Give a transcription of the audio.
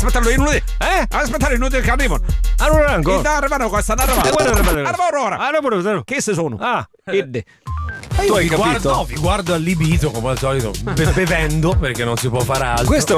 aspettare inutile. Aspettare inutile che arrivano. Allora ancora. Arrivano qua, stanno arrivando. Arrivano ora. Che se sono? Edde. Tu hai capito? Vi guardo allibito come al solito, bevendo perché non si può fare altro. Questo